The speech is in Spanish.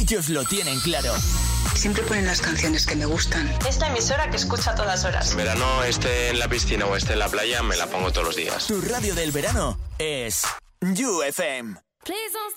ellos lo tienen claro. Siempre ponen las canciones que me gustan. Es la emisora que escucho a todas horas. Verano, esté en la piscina o esté en la playa, me la pongo todos los días. Tu radio del verano es You FM. Please don't